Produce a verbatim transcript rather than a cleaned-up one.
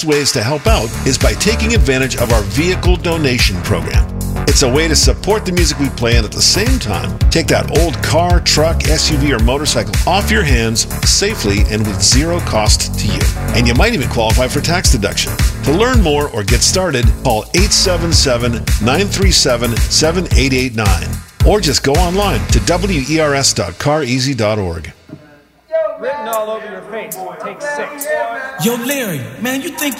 ways to help out is by taking advantage of our vehicle donation program. It's a way to support the music we play and at the same time take that old car, truck, S U V, or motorcycle off your hands safely and with zero cost to you. And you might even qualify for tax deduction. To learn more or get started, call eight seven seven, nine three seven, seven eight eight nine or just go online to W E R S dot car easy dot org. Written all over your face. Take six. Yo, Larry, man, you think